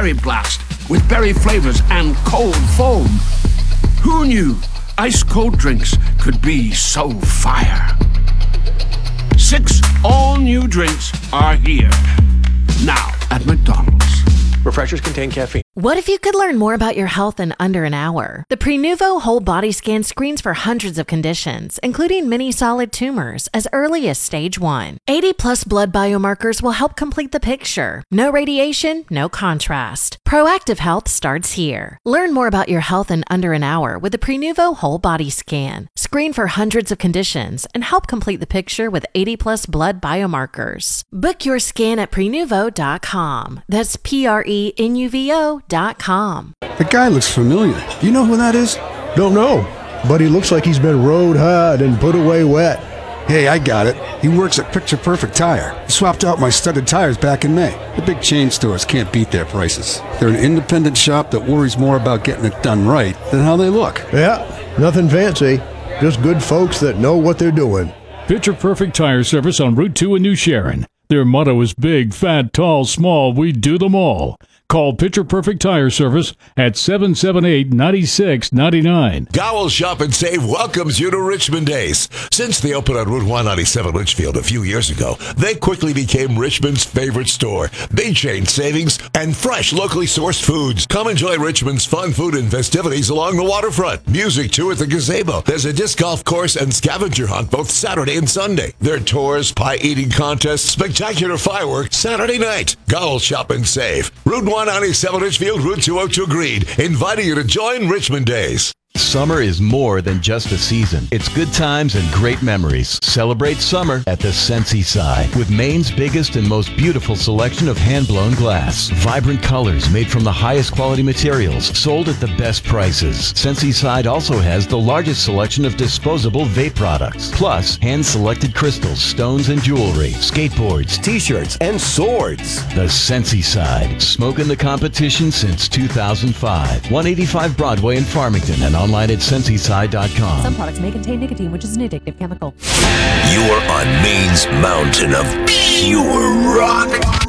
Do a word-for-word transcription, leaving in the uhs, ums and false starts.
Berry Blast with berry flavors and cold foam. Who knew ice-cold drinks could be so fire? Six all-new drinks are here. Now at McDonald's. Refreshers contain caffeine. What if you could learn more about your health in under an hour? The Prenuvo Whole Body Scan screens for hundreds of conditions, including many solid tumors, as early as stage one. eighty plus blood biomarkers will help complete the picture. No radiation, no contrast. Proactive health starts here. Learn more about your health in under an hour with the Prenuvo Whole Body Scan. Screen for hundreds of conditions and help complete the picture with eighty plus blood biomarkers. Book your scan at prenuvo dot com. That's P R E N U V O dot com. The guy looks familiar. Do you know who that is? Don't know, but he looks like he's been rode hard and put away wet. Hey, I got it. He works at Picture Perfect Tire. He swapped out my studded tires back in May. The big chain stores can't beat their prices. They're an independent shop that worries more about getting it done right than how they look. Yeah, nothing fancy. Just good folks that know what they're doing. Picture Perfect Tire Service on Route two in New Sharon. Their motto is big, fat, tall, small, we do them all. Call Picture Perfect Tire Service at seven seven eight, nine six nine nine. Gowell Shop and Save welcomes you to Richmond Days. Since they opened on Route one ninety-seven Litchfield a few years ago, they quickly became Richmond's favorite store. Big chain savings and fresh, locally sourced foods. Come enjoy Richmond's fun food and festivities along the waterfront. Music, too, at the gazebo. There's a disc golf course and scavenger hunt both Saturday and Sunday. There are tours, pie-eating contests, spectacular fireworks Saturday night. Gowell Shop and Save. Route one ninety-seven Litchfield, Route two oh two Greed, inviting you to join Richmond Days. Summer is more than just a season. It's good times and great memories. Celebrate summer at the Sensi Side with Maine's biggest and most beautiful selection of hand-blown glass. Vibrant colors made from the highest quality materials, sold at the best prices. Sensi Side also has the largest selection of disposable vape products, plus hand-selected crystals, stones, and jewelry, skateboards, T-shirts, and swords. The Sensi Side, smoking the competition since two thousand five. one eighty-five Broadway in Farmington and online at sensi side dot com. Some products may contain nicotine, which is an addictive chemical. You are on Maine's mountain of pure rock.